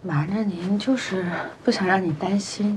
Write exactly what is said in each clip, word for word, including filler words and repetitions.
瞒着您，就是不想让你担心。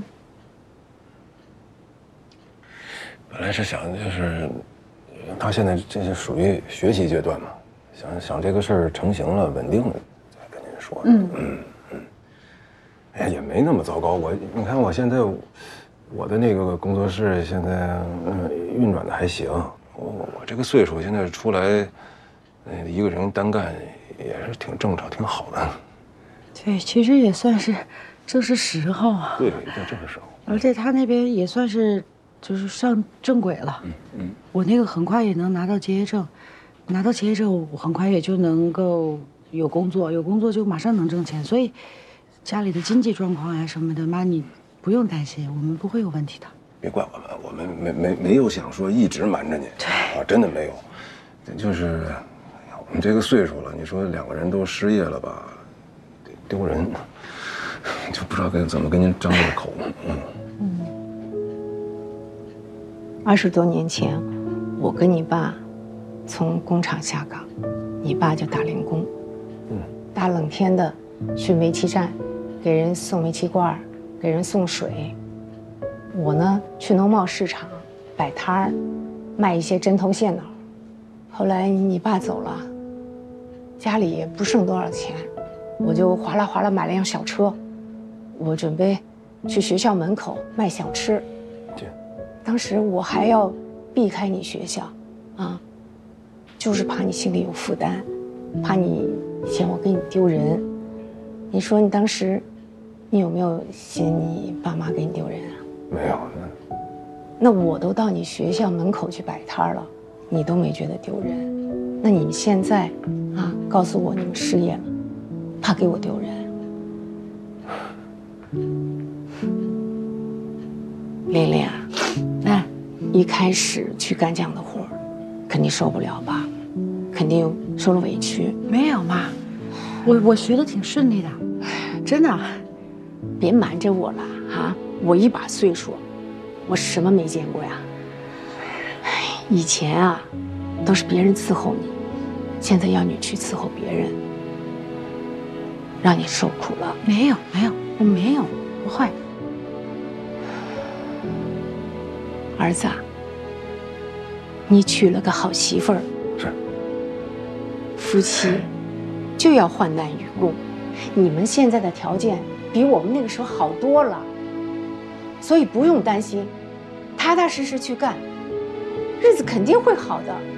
本来是想就是，他现在这是属于学习阶段嘛，想想这个事儿成型了、稳定了，再跟您说。嗯嗯嗯。哎呀，也没那么糟糕。我你看我现在，我的那个工作室现在嗯运转的还行。我我这个岁数现在出来，呃一个人单干也是挺正常、挺好的。 对，其实也算是正是时候啊。 对，在这个时候。 而且他那边也算是就是上正轨了。嗯嗯。我那个很快也能拿到结业证，拿到结业证，我很快也就能够有工作，有工作就马上能挣钱。所以家里的经济状况呀什么的，妈你不用担心，我们不会有问题的。 别怪我们，我们没没没有想说一直瞒着你。 对啊，真的没有，就是，哎呀，我们这个岁数了，你说两个人都失业了吧，得丢人，就不知道该怎么跟您张这个口。嗯嗯。二十多年前，我跟你爸从工厂下岗，你爸就打零工，嗯，大冷天的去煤气站，给人送煤气罐，给人送水。我呢，去农贸市场摆摊儿，卖一些针头线脑。后来你爸走了，家里也不剩多少钱，我就哗啦哗啦买了辆小车，我准备去学校门口卖小吃。当时我还要避开你学校，啊，就是怕你心里有负担，怕你嫌我给你丢人。你说你当时，你有没有嫌你爸妈给你丢人啊？ 没有。 那我都到你学校门口去摆摊了，你都没觉得丢人，那你们现在啊，告诉我你们失业了，怕给我丢人？琳琳啊，那一开始去干这样的活，肯定受不了吧？肯定受了委屈。 没有妈，我我学的挺顺利的，真的。 别瞒着我了啊！我一把岁数，我什么没见过呀？以前啊，都是别人伺候你，现在要你去伺候别人，让你受苦了。 没有没有，我没有，不会。 儿子啊，你娶了个好媳妇儿， 是。 夫妻就要患难与共，你们现在的条件比我们那个时候好多了，所以不用担心，踏踏实实去干，日子肯定会好的。